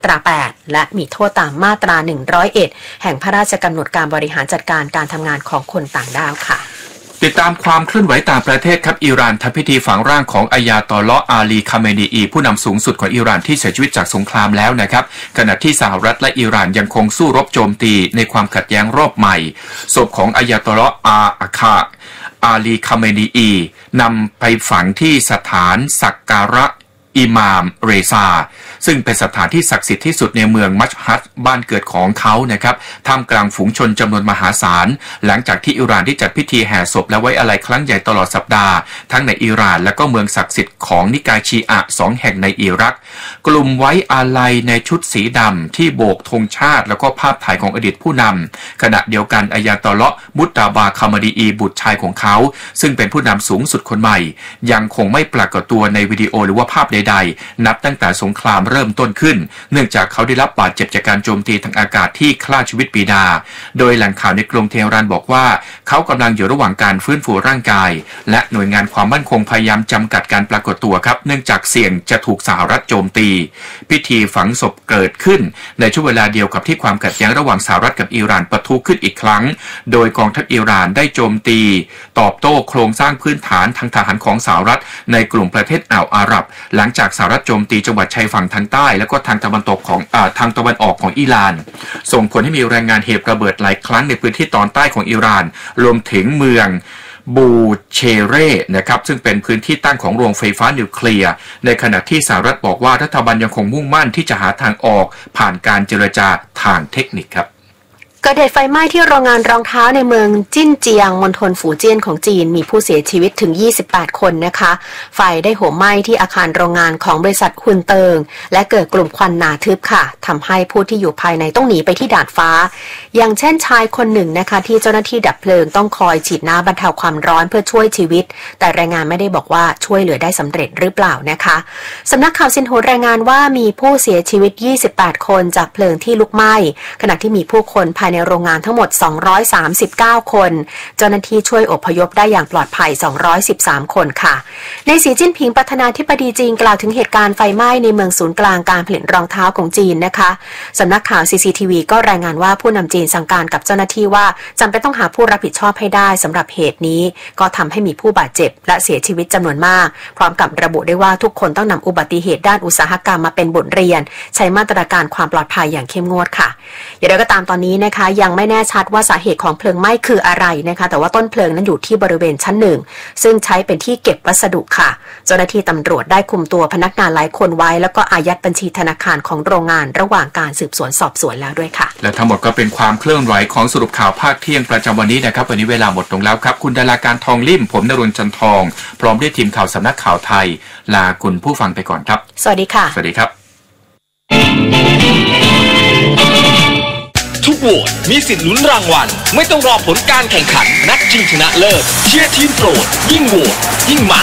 ตรา 8 และมีโทษตามมาตรา 101 แห่งพระราชกำหนดการบริหารจัดการการทำงานของคนต่างด้าวค่ะติดตามความเคลื่อนไหวต่างประเทศครับอิหร่านทำพิธีฝังร่างของอัยาตอลอฮ์อาลีคาเมนีอีผู้นำสูงสุดของอิหร่านที่เสียชีวิตจากสงครามแล้วนะครับขณะที่สหรัฐและอิหร่านยังคงสู้รบโจมตีในความขัดแย้งรอบใหม่ศพของอัยาตอลอฮ์อาลีคาเมนีอีนำไปฝังที่สถานสักการะอิหม่ามเรซาซึ่งเป็นสถานที่ศักดิ์สิทธิ์ที่สุดในเมืองมัชฮัดบ้านเกิดของเขานะครับท่ามกลางฝูงชนจำนวนมหาศาลหลังจากที่อิหร่านได้จัดพิธีแห่ศพและไว้อาลัยครั้งใหญ่ตลอดสัปดาห์ทั้งในอิหร่านและก็เมืองศักดิ์สิทธิ์ของนิกายชีอะห์2แห่งในอิรักกลุ่มไว้อาลัยในชุดสีดำที่โบกธงชาติแล้วก็ภาพถ่ายของอดีตผู้นำขณะเดียวกันอัยาตอลอฮ์มุตตาบาคามาดีอีบุตรชายของเขาซึ่งเป็นผู้นำสูงสุดคนใหม่ยังคงไม่ปรากฏตัวในวิดีโอหรือว่าภาพใดๆนับตั้งแต่สงครามเริ่มต้นขึ้นเนื่องจากเขาได้รับบาดเจ็บจากการโจมตีทางอากาศที่ฆ่าชีวิตบิดาโดยแหล่งข่าวในกรุงเทหะรานบอกว่าเขากำลังอยู่ระหว่างการฟื้นฟูร่างกายและหน่วยงานความมั่นคงพยายามจำกัดการปรากฏตัวครับเนื่องจากเสี่ยงจะถูกสหรัฐโจมตีพิธีฝังศพเกิดขึ้นในช่วงเวลาเดียวกับที่ความขัดแย้งระหว่างสหรัฐกับอิหร่านปะทุขึ้นอีกครั้งโดยกองทัพอิหร่านได้โจมตีตอบโต้โครงสร้างพื้นฐานทางทหารของสหรัฐในกลุ่มประเทศอ่าวอาหรับหลังจากสหรัฐโจมตีจังหวัดชายฝั่งทางใต้และก็ทางตะวันออกของอิหร่านส่งผลให้มีรายงานเหตุระเบิดหลายครั้งในพื้นที่ตอนใต้ของอิหร่านรวมถึงเมืองบูเชเร่นะครับซึ่งเป็นพื้นที่ตั้งของโรงไฟฟ้านิวเคลียร์ในขณะที่สหรัฐบอกว่ารัฐบาลยังคงมุ่งมั่นที่จะหาทางออกผ่านการเจรจาทางเทคนิคครับเกิดเหตุไฟไหม้ที่โรงงานรองเท้าในเมืองจิ้นเจียงมณฑลฝูเจี้ยนของจีนมีผู้เสียชีวิตถึง28คนนะคะไฟได้โหมไหม้ที่อาคารโรงงานของบริษัทฮุนเติงและเกิดกลุ่มควันหนาทึบค่ะทำให้ผู้ที่อยู่ภายในต้องหนีไปที่ดาดฟ้าอย่างเช่นชายคนหนึ่งนะคะที่เจ้าหน้าที่ดับเพลิงต้องคอยฉีดน้ำบรรเทาความร้อนเพื่อช่วยชีวิตแต่รายงานไม่ได้บอกว่าช่วยเหลือได้สำเร็จหรือเปล่านะคะสำนักข่าวซินหัวรายงานว่ามีผู้เสียชีวิต28คนจากเพลิงที่ลุกไหม้ขณะที่มีผู้คนภายในโรงงานทั้งหมด239คนเจ้าหน้าที่ช่วยอพยพได้อย่างปลอดภัย213คนค่ะในสีจิ้นผิงประธานาธิบดีจีนกล่าวถึงเหตุการณ์ไฟไหม้ในเมืองศูนย์กลางการผลิตรองเท้าของจีนนะคะสำนักข่าว CCTV ก็รายงานว่าผู้นำจีนสั่งการกับเจ้าหน้าที่ว่าจำเป็นต้องหาผู้รับผิดชอบให้ได้สำหรับเหตุนี้ก็ทำให้มีผู้บาดเจ็บและเสียชีวิตจำนวนมากพร้อมกับระบุได้ว่าทุกคนต้องนำอุบัติเหตุด้านอุตสาหกรรมมาเป็นบทเรียนใช้มาตรการความปลอดภัยอย่างเข้มงวดค่ะอย่างไรก็ตามตอนนี้นะคะยังไม่แน่ชัดว่าสาเหตุของเพลิงไหม้คืออะไรนะคะแต่ว่าต้นเพลิงนั้นอยู่ที่บริเวณชั้น1ซึ่งใช้เป็นที่เก็บวัสดุค่ะเจ้าหน้าที่ตำรวจได้คุมตัวพนักงานหลายคนไว้แล้วก็อายัดบัญชีธนาคารของโรงงานระหว่างการสืบสวนสอบสวนแล้วด้วยค่ะและทั้งหมดก็เป็นความเคลื่อนไหวของสรุปข่าวภาคเที่ยงประจำวันนี้นะครับวันนี้เวลาหมดลงแล้วครับคุณดาราการทองลิ่มผมณรุณจันทองพร้อมด้วยทีมข่าวสำนักข่าวไทยลาคุณผู้ฟังไปก่อนครับสวัสดีค่ะสวัสดีครับทุกโหวตมีสิทธิ์ลุ้นรางวัลไม่ต้องรอผลการแข่งขันนัดชิงชนะเลิศเชียร์ทีมโปรดยิ่งโหวตยิ่งมัน